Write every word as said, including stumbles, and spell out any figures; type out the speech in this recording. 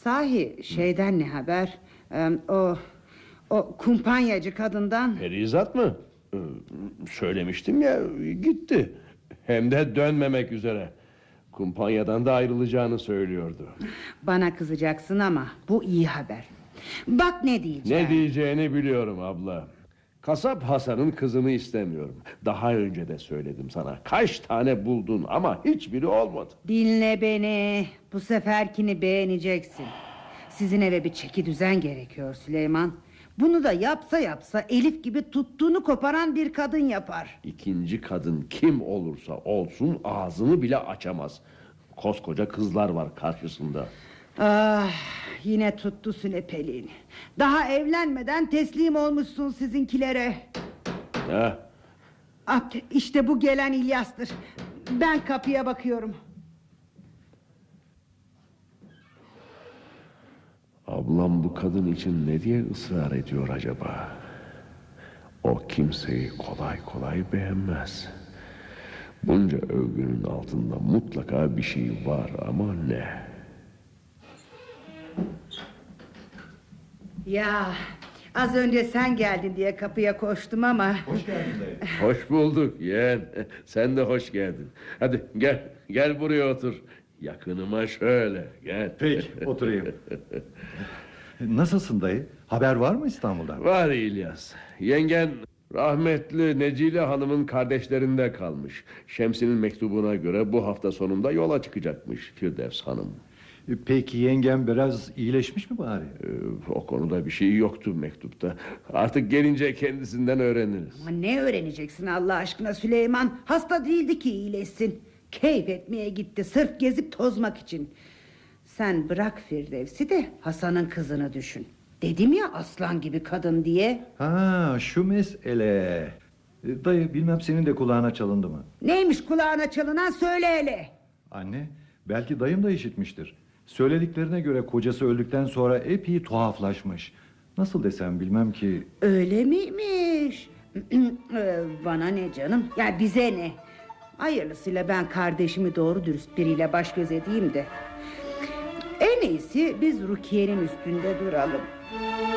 Sahi şeyden ne haber? Ee, o o kumpanyacı kadından. Perizat mı? Ee, Söylemiştim ya, gitti. Hem de dönmemek üzere. Kumpanyadan da ayrılacağını söylüyordu. Bana kızacaksın ama bu iyi haber. Bak ne diyeceğim. Ne diyeceğini biliyorum abla. Kasap Hasan'ın kızını istemiyorum. Daha önce de söyledim sana. Kaç tane buldun ama hiçbiri olmadı. Dinle beni. Bu seferkini beğeneceksin. Sizin eve bir çeki düzen gerekiyor Süleyman. Bunu da yapsa yapsa Elif gibi tuttuğunu koparan bir kadın yapar. İkinci kadın kim olursa olsun ağzını bile açamaz. Koskoca kızlar var karşısında. Ah, yine tuttu Sülepeliğini. Daha evlenmeden teslim olmuşsun sizinkilere. Ne? Ah, işte bu gelen İlyas'tır. Ben kapıya bakıyorum. Ablam bu kadın için ne diye ısrar ediyor acaba? O kimseyi kolay kolay beğenmez. Bunca övgünün altında mutlaka bir şey var ama ne? Ya az önce sen geldin diye kapıya koştum ama. Hoş geldin dayı. Hoş bulduk yeğen. Sen de hoş geldin. Hadi gel, gel buraya otur. Yakınıma şöyle gel. Peki, oturayım. Nasılsın dayı? Haber var mı İstanbul'dan? Var İlyas. Yengen rahmetli Necile Hanım'ın kardeşlerinde kalmış. Şemsi'nin mektubuna göre bu hafta sonunda yola çıkacakmış Firdevs Hanım. Peki yengem biraz iyileşmiş mi bari? Ee, o konuda bir şey yoktu mektupta. Artık gelince kendisinden öğreniriz. Ama ne öğreneceksin Allah aşkına Süleyman? Hasta değildi ki iyileşsin. Keyif etmeye gitti sırf gezip tozmak için. Sen bırak Firdevs'i de Hasan'ın kızını düşün. Dedim ya aslan gibi kadın diye. Ha, şu mesele. Dayı bilmem senin de kulağına çalındı mı? Neymiş kulağına çalınan söyle hele. Anne, belki dayım da işitmiştir. Söylediklerine göre kocası öldükten sonra epey tuhaflaşmış. Nasıl desem bilmem ki. Öyle miymiş? Ee, Bana ne canım? Ya bize ne? Hayırlısıyla ben kardeşimi doğru dürüst biriyle baş göz edeyim de. En iyisi biz Rukiye'nin üstünde duralım.